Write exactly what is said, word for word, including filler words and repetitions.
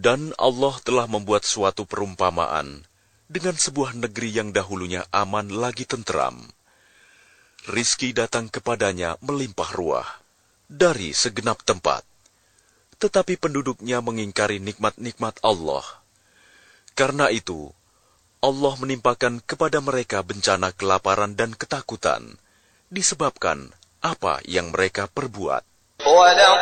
Dan Allah telah membuat suatu perumpamaan dengan sebuah negeri yang dahulunya aman lagi tenteram. Rizki datang kepadanya melimpah ruah dari segenap tempat. Tetapi penduduknya mengingkari nikmat-nikmat Allah. Karena itu, Allah menimpakan kepada mereka bencana kelaparan dan ketakutan, disebabkan apa yang mereka perbuat.